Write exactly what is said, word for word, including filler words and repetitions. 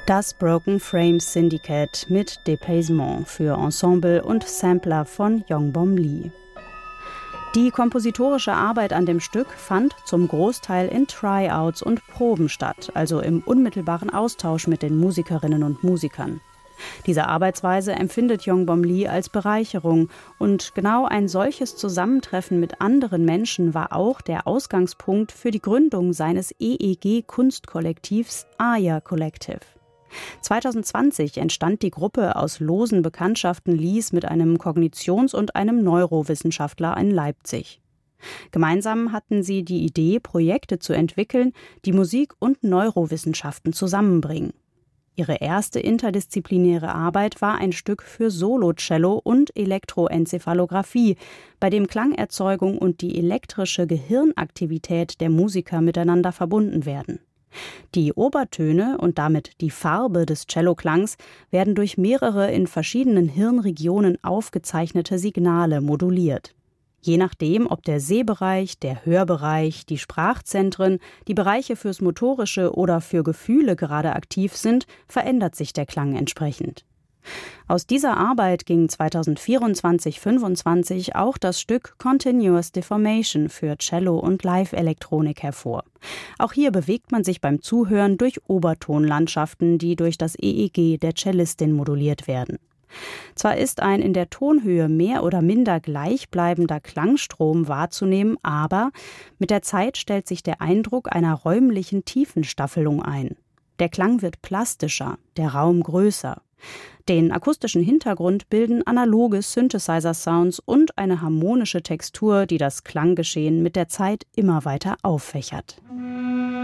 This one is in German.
Das Broken Frames Syndicate mit Dépaysement für Ensemble und Sampler von Yongbom Lee. Die kompositorische Arbeit an dem Stück fand zum Großteil in Tryouts und Proben statt, also im unmittelbaren Austausch mit den Musikerinnen und Musikern. Diese Arbeitsweise empfindet Yongbom Lee als Bereicherung und genau ein solches Zusammentreffen mit anderen Menschen war auch der Ausgangspunkt für die Gründung seines E E G-Kunstkollektivs Aya Collective. zwanzig zwanzig entstand die Gruppe aus losen Bekanntschaften Lees mit einem Kognitions- und einem Neurowissenschaftler in Leipzig. Gemeinsam hatten sie die Idee, Projekte zu entwickeln, die Musik und Neurowissenschaften zusammenbringen. Ihre erste interdisziplinäre Arbeit war ein Stück für Solo-Cello und Elektroenzephalographie, bei dem Klangerzeugung und die elektrische Gehirnaktivität der Musiker miteinander verbunden werden. Die Obertöne und damit die Farbe des Celloklangs werden durch mehrere in verschiedenen Hirnregionen aufgezeichnete Signale moduliert. Je nachdem, ob der Sehbereich, der Hörbereich, die Sprachzentren, die Bereiche fürs Motorische oder für Gefühle gerade aktiv sind, verändert sich der Klang entsprechend. Aus dieser Arbeit ging zwanzig vierundzwanzig fünfundzwanzig auch das Stück Continuous Deformation für Cello und Live-Elektronik hervor. Auch hier bewegt man sich beim Zuhören durch Obertonlandschaften, die durch das E E G der Cellistin moduliert werden. Zwar ist ein in der Tonhöhe mehr oder minder gleichbleibender Klangstrom wahrzunehmen, aber mit der Zeit stellt sich der Eindruck einer räumlichen Tiefenstaffelung ein. Der Klang wird plastischer, der Raum größer. Den akustischen Hintergrund bilden analoge Synthesizer-Sounds und eine harmonische Textur, die das Klanggeschehen mit der Zeit immer weiter auffächert.